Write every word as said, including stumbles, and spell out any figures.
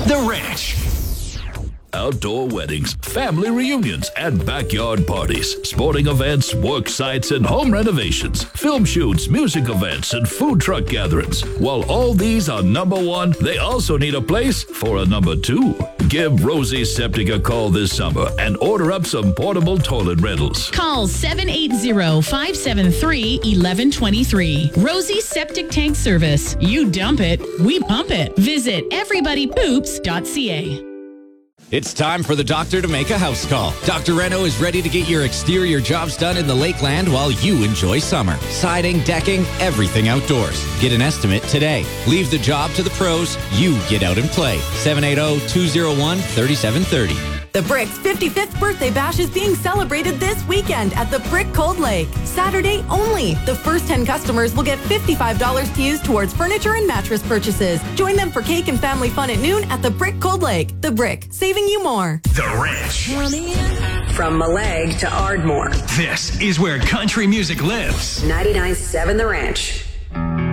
The Ranch. Outdoor weddings, family reunions, and backyard parties, sporting events, work sites, and home renovations, film shoots, music events, and food truck gatherings. While all these are number one, they also need a place for a number two. Give Rosie Septic a call this summer and order up some portable toilet rentals. Call seven eight zero, five seven three, one one two three. Rosie Septic Tank Service. You dump it, we pump it. Visit everybody poops dot c a. It's time for the doctor to make a house call. Doctor Reno is ready to get your exterior jobs done in the Lakeland while you enjoy summer. Siding, decking, everything outdoors. Get an estimate today. Leave the job to the pros. You get out and play. seven eight zero, two zero one, three seven three zero. The Brick's fifty-fifth birthday bash is being celebrated this weekend at the Brick Cold Lake. Saturday only. The first ten customers will get fifty-five dollars to use towards furniture and mattress purchases. Join them for cake and family fun at noon at the Brick Cold Lake. The Brick, saving you more. The Ranch. From Malag to Ardmore. This is where country music lives. ninety-nine point seven The Ranch.